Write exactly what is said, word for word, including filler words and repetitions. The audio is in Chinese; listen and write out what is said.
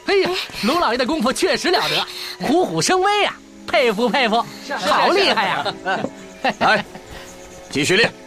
哎呀，卢老爷的功夫确实了得，虎虎生威呀、啊，佩服佩服，好厉害呀、啊！ 来，继续练。